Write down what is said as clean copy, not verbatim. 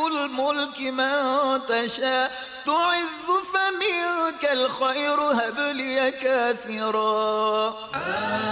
الملك من تشاء تعز فمنك الخير هب لي كاثرا.